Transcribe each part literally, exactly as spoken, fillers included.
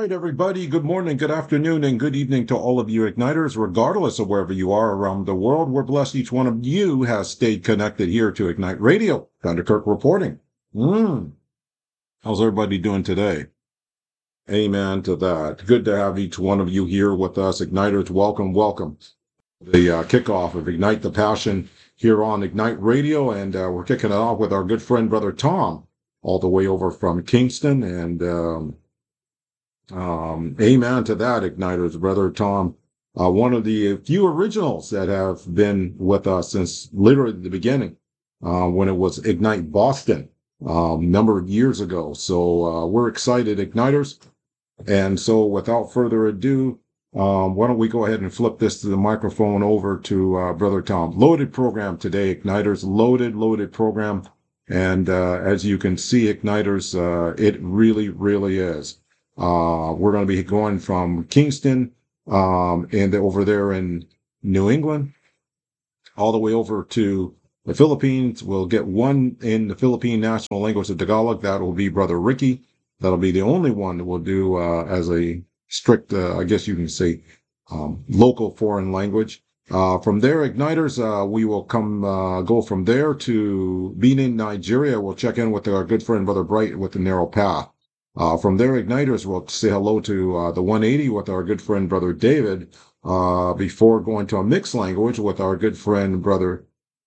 right, everybody. Good morning, good afternoon, and good evening to all of you Igniters, regardless of wherever you are around the world. We're blessed each one of you has stayed connected here to Ignite Radio. Vanderkirk reporting. Mm. How's everybody doing today? Amen to that. Good to have each one of you here with us. Igniters, welcome, welcome. The uh, kickoff of Ignite the Passion here on Ignite Radio, and uh, we're kicking it off with our good friend, Brother Tom, all the way over from Kingston, and um, Um, amen to that, Igniters. Brother Tom, uh, one of the few originals that have been with us since literally the beginning, uh, when it was Ignite Boston, um, a number of years ago. So uh, we're excited, Igniters. And so without further ado, um, why don't we go ahead and flip this to the microphone over to uh, Brother Tom. Loaded program today, Igniters. Loaded, loaded program. And uh, as you can see, Igniters, uh, it really, really is. Uh, we're going to be going from Kingston, um, and over there in New England, all the way over to the Philippines. We'll get one in the Philippine national language of Tagalog. That will be Brother Ricky. That'll be the only one that we'll do, uh, as a strict, uh, I guess you can say, um, local foreign language. Uh, from there, Igniters, uh, we will come, uh, go from there to Benin, Nigeria. We'll check in with our good friend, Brother Bright, with the Narrow Path. Uh, from there, Igniters, we'll say hello to uh, the one eighty with our good friend, Brother David, uh, before going to a mixed language with our good friend, Brother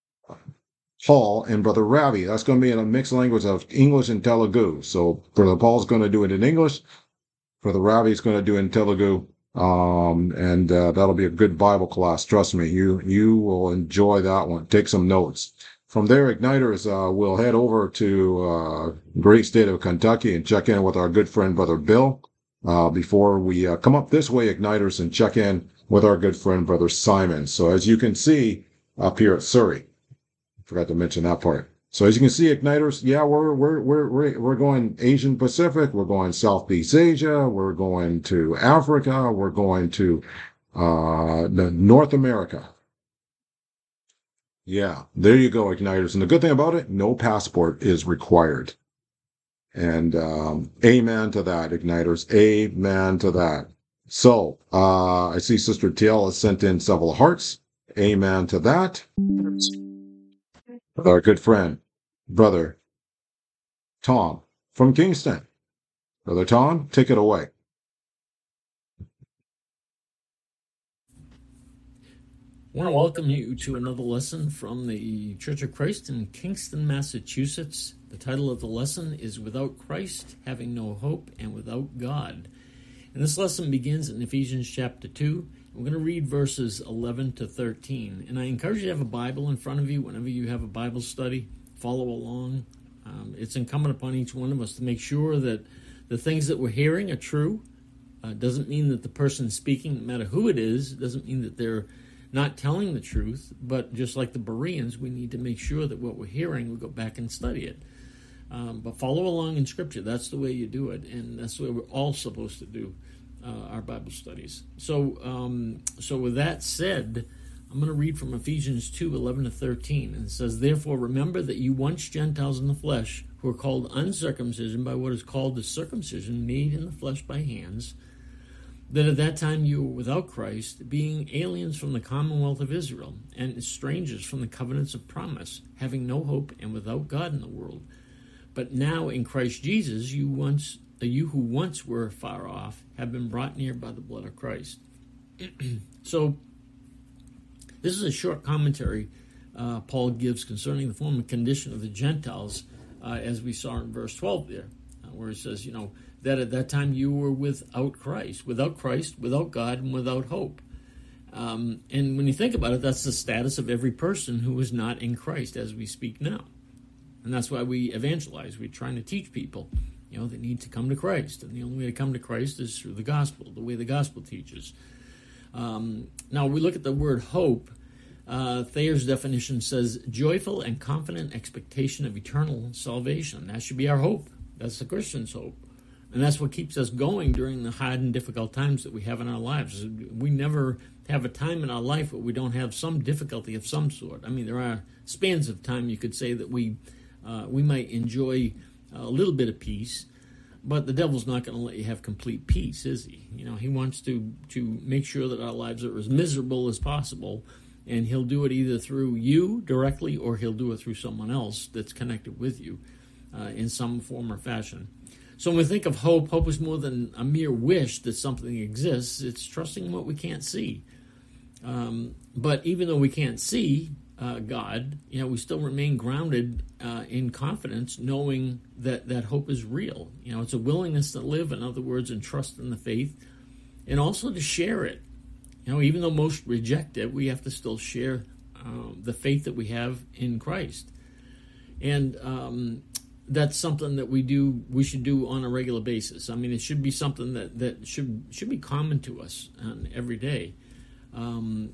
Paul and Brother Ravi. That's going to be in a mixed language of English and Telugu. So Brother Paul's going to do it in English. Brother Ravi's going to do it in Telugu. Um, and uh, that'll be a good Bible class. Trust me, you you will enjoy that one. Take some notes. From there, Igniters, uh, we'll head over to uh, great state of Kentucky and check in with our good friend, Brother Bill, uh, before we uh, come up this way, Igniters, and check in with our good friend, Brother Simon. So as you can see up here at Surrey, forgot to mention that part. So as you can see, Igniters, yeah, we're we're we're we're we're going Asian Pacific, we're going Southeast Asia, we're going to Africa, we're going to uh, North America. Yeah, there you go, Igniters. And the good thing about it, no passport is required. And um, amen to that, Igniters. Amen to that. So uh, I see Sister Tiel has sent in several hearts. Amen to that. With our good friend, Brother Tom from Kingston. Brother Tom, take it away. I want to welcome you to another lesson from the Church of Christ in Kingston, Massachusetts. The title of the lesson is Without Christ, Having No Hope, and Without God. And this lesson begins in Ephesians chapter two. We're going to read verses eleven to thirteen. And I encourage you to have a Bible in front of you whenever you have a Bible study. Follow along. Um, it's incumbent upon each one of us to make sure that the things that we're hearing are true. Uh, doesn't mean that the person speaking, no matter who it is, doesn't mean that they're not telling the truth, but just like the Bereans, we need to make sure that what we're hearing, we go back and study it. Um, but follow along in Scripture. That's the way you do it, and that's the way we're all supposed to do uh, our Bible studies. So, um, so with that said, I'm going to read from Ephesians two, eleven to thirteen, and it says, "Therefore remember that you once Gentiles in the flesh, who are called uncircumcision by what is called the circumcision made in the flesh by hands, that at that time you were without Christ, being aliens from the commonwealth of Israel, and strangers from the covenants of promise, having no hope and without God in the world. But now in Christ Jesus, you once, you who once were far off, have been brought near by the blood of Christ." So, this is a short commentary uh, Paul gives concerning the former condition of the Gentiles, uh, as we saw in verse twelve there, uh, where he says, you know, that at that time you were without Christ, without Christ, without God, and without hope. Um, and when you think about it, that's the status of every person who is not in Christ as we speak now. And that's why we evangelize. We're trying to teach people, you know, they need to come to Christ. And the only way to come to Christ is through the gospel, the way the gospel teaches. Um, now, we look at the word hope. Uh, Thayer's definition says, joyful and confident expectation of eternal salvation. That should be our hope. That's the Christian's hope. And that's what keeps us going during the hard and difficult times that we have in our lives. We never have a time in our life where we don't have some difficulty of some sort. I mean, there are spans of time you could say that we uh, we might enjoy a little bit of peace, but the devil's not going to let you have complete peace, is he? You know, he wants to, to make sure that our lives are as miserable as possible, and he'll do it either through you directly or he'll do it through someone else that's connected with you uh, in some form or fashion. So when we think of hope, hope is more than a mere wish that something exists. It's trusting what we can't see. Um, but even though we can't see uh, God, you know, we still remain grounded uh, in confidence, knowing that, that hope is real. You know, it's a willingness to live, in other words, and trust in the faith, and also to share it. You know, even though most reject it, we have to still share uh, the faith that we have in Christ. And um, that's something that we do. We should do on a regular basis. I mean, it should be something that, that should should be common to us um, every day. Um,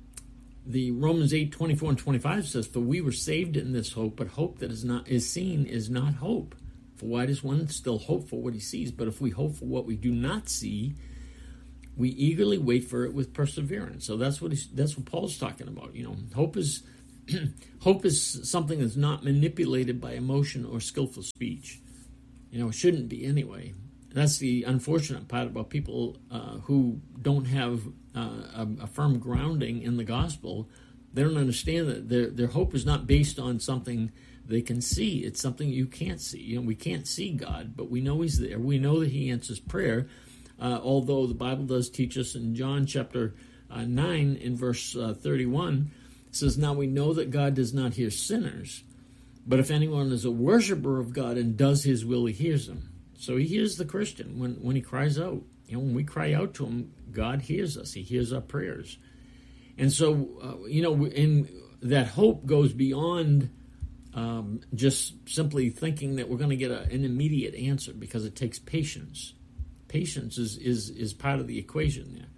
the Romans eight twenty-four and twenty-five says, "For we were saved in this hope, but hope that is not is seen is not hope. For why does one still hope for what he sees? But if we hope for what we do not see, we eagerly wait for it with perseverance." So that's what he's, that's what Paul's talking about. You know, hope is hope is something that's not manipulated by emotion or skillful speech. You know, it shouldn't be anyway. That's the unfortunate part about people uh, who don't have uh, a, a firm grounding in the gospel. They don't understand that their their hope is not based on something they can see. It's something you can't see. You know, we can't see God, but we know He's there. We know that He answers prayer. Uh, although the Bible does teach us in John chapter uh, nine in verse uh, thirty-one, it says, "Now we know that God does not hear sinners, but if anyone is a worshiper of God and does His will, He hears him." So He hears the Christian when, when he cries out. You know, when we cry out to Him, God hears us. He hears our prayers. And so, uh, you know, in that hope goes beyond um, just simply thinking that we're going to get a, an immediate answer, because it takes patience. Patience is, is, is part of the equation there.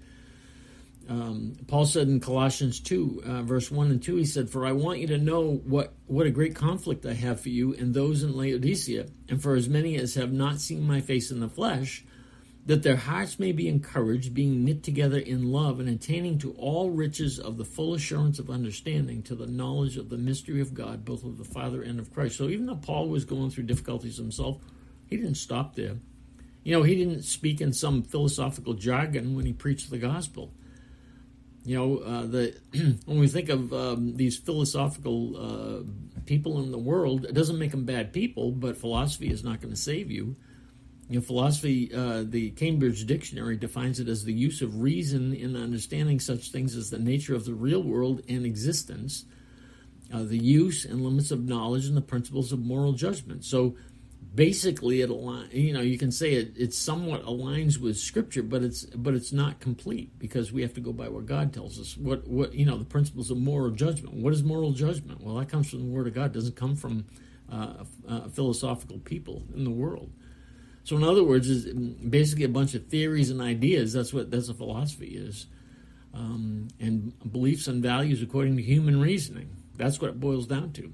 Um, Paul said in Colossians two, uh, verse one and two, he said, "For I want you to know what, what a great conflict I have for you and those in Laodicea, and for as many as have not seen my face in the flesh, that their hearts may be encouraged, being knit together in love, and attaining to all riches of the full assurance of understanding, to the knowledge of the mystery of God, both of the Father and of Christ." So even though Paul was going through difficulties himself, he didn't stop there. You know, he didn't speak in some philosophical jargon when he preached the gospel. You know, uh, the when we think of um, these philosophical uh, people in the world, it doesn't make them bad people, but philosophy is not going to save you. You know, philosophy, uh, the Cambridge Dictionary defines it as the use of reason in understanding such things as the nature of the real world and existence, uh, the use and limits of knowledge, and the principles of moral judgment. So basically, it align, you know, you can say it, it somewhat aligns with Scripture, but it's but it's not complete, because we have to go by what God tells us. What what you know, the principles of moral judgment. What is moral judgment? Well, that comes from the Word of God. It doesn't come from uh, uh, philosophical people in the world. So, in other words, it's basically a bunch of theories and ideas. That's what that's what philosophy is, um, and beliefs and values according to human reasoning. That's what it boils down to.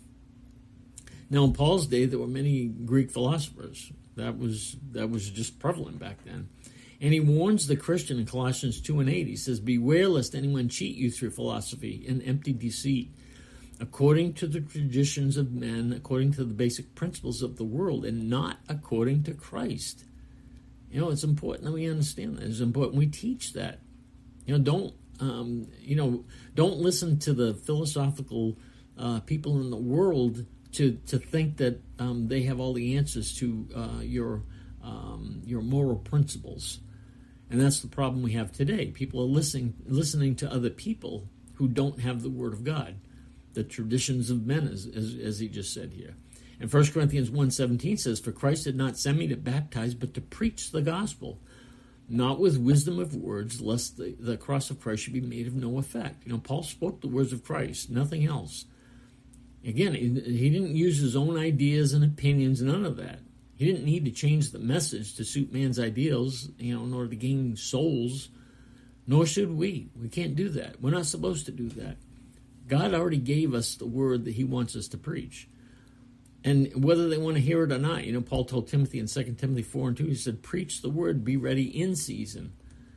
Now, in Paul's day, there were many Greek philosophers. That was that was just prevalent back then. And he warns the Christian in Colossians two and eight. He says, "Beware lest anyone cheat you through philosophy and empty deceit, according to the traditions of men, according to the basic principles of the world, and not according to Christ." You know, it's important that we understand that. It's important we teach that. You know, don't um, you know, don't listen to the philosophical uh, people in the world to to think that um, they have all the answers to uh, your um, your moral principles. And that's the problem we have today. People are listening listening to other people who don't have the Word of God, the traditions of men, as, as, as he just said here. And First Corinthians one seventeen says, "For Christ did not send me to baptize, but to preach the gospel, not with wisdom of words, lest the, the cross of Christ should be made of no effect." You know, Paul spoke the words of Christ, nothing else. Again, he, he didn't use his own ideas and opinions, none of that. He didn't need to change the message to suit man's ideals, you know, in order to gain souls. Nor should we. We can't do that. We're not supposed to do that. God already gave us the word that he wants us to preach. And whether they want to hear it or not, you know, Paul told Timothy in Second Timothy four and two, he said, "Preach the word, be ready in season."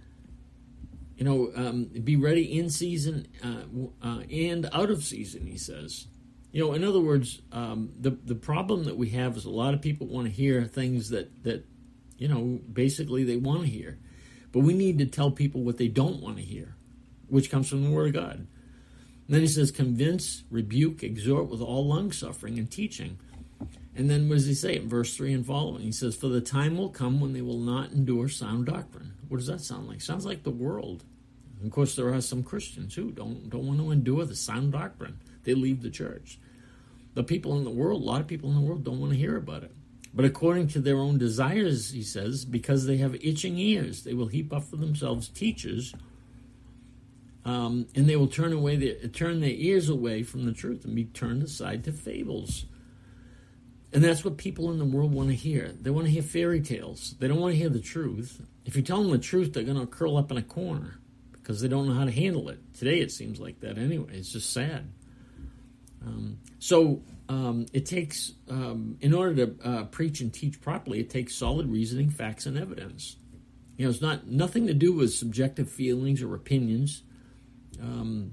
You know, um, be ready in season uh, uh, and out of season, he says. You know, in other words, um, the the problem that we have is a lot of people want to hear things that, that you know, basically they want to hear. But we need to tell people what they don't want to hear, which comes from the Word of God. And then he says, convince, rebuke, exhort with all long-suffering and teaching. And then what does he say in verse three and following? He says, for the time will come when they will not endure sound doctrine. What does that sound like? Sounds like the world. And of course, there are some Christians who don't, don't want to endure the sound doctrine. They leave the church. The people in the world, a lot of people in the world don't want to hear about it. But according to their own desires, he says, because they have itching ears, they will heap up for themselves teachers, um, and they will turn away their, turn their ears away from the truth and be turned aside to fables. And that's what people in the world want to hear. They want to hear fairy tales. They don't want to hear the truth. If you tell them the truth, they're going to curl up in a corner because they don't know how to handle it. Today it seems like that anyway. It's just sad. Um, so um, it takes, um, in order to uh, preach and teach properly, it takes solid reasoning, facts, and evidence. You know, it's not nothing to do with subjective feelings or opinions. Um,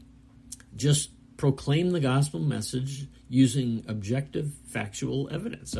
just proclaim the gospel message using objective, factual evidence.